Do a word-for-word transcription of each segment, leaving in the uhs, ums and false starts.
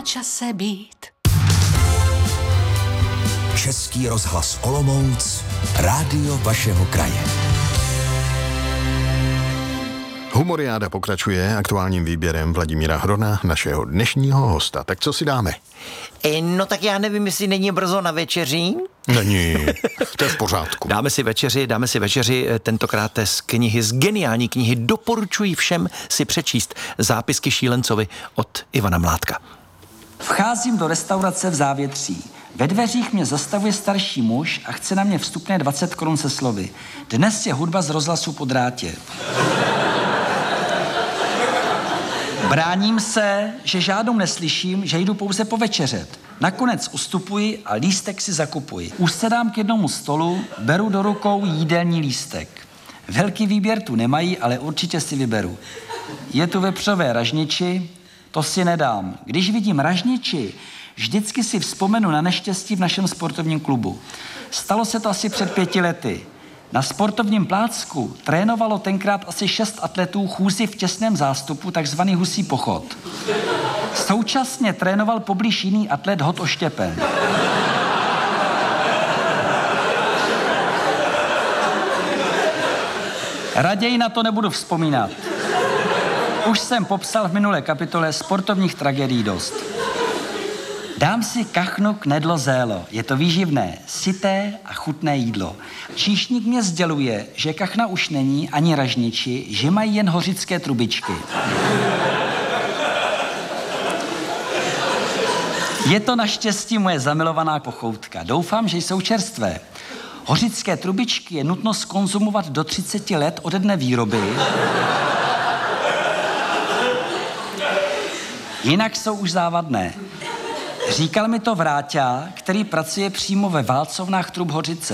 na čase být. Český rozhlas Olomouc, rádio vašeho kraje. Humoriáda pokračuje aktuálním výběrem Vladimíra Hrona, našeho dnešního hosta. Tak co si dáme? E, no tak já nevím, jestli není brzo na večeří. Není, to je v pořádku. Dáme si večeři, dáme si večeři tentokrát z knihy, z geniální knihy. Doporučuji všem si přečíst Zápisky šílencovi od Ivana Mládka. Vcházím do restaurace v Závětří. Ve dveřích mě zastavuje starší muž a chce na mě vstupné dvacet korun se slovy. Dnes je hudba z rozhlasu po drátě. Bráním se, že žádnou neslyším, že jdu pouze povečeřet. Nakonec ustupuji a lístek si zakupuji. Usedám k jednomu stolu, beru do rukou jídelní lístek. Velký výběr tu nemají, ale určitě si vyberu. Je tu vepřové ražniči, to si nedám. Když vidím ražniči, vždycky si vzpomenu na neštěstí v našem sportovním klubu. Stalo se to asi před pěti lety. Na sportovním plácku trénovalo tenkrát asi šest atletů chůzi v těsném zástupu, takzvaný husí pochod. Současně trénoval poblíž jiný atlet Hot Oštěpen. Raději na to nebudu vzpomínat. Už jsem popsal v minulé kapitole sportovních tragédií dost. Dám si kachnu knedlo zélo. Je to výživné, syté a chutné jídlo. Číšník mě sděluje, že kachna už není ani ražniči, že mají jen hořické trubičky. Je to naštěstí moje zamilovaná pochoutka. Doufám, že jsou čerstvé. Hořické trubičky je nutno zkonzumovat do třiceti let ode dne výroby. Jinak jsou už závadné. Říkal mi to Vráťa, který pracuje přímo ve válcovnách trub hořice.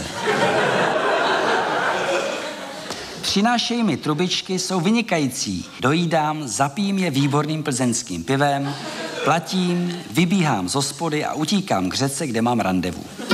Přinášejí mi trubičky, jsou vynikající. Dojídám, zapijím je výborným plzeňským pivem, platím, vybíhám z hospody a utíkám k řece, kde mám randevu.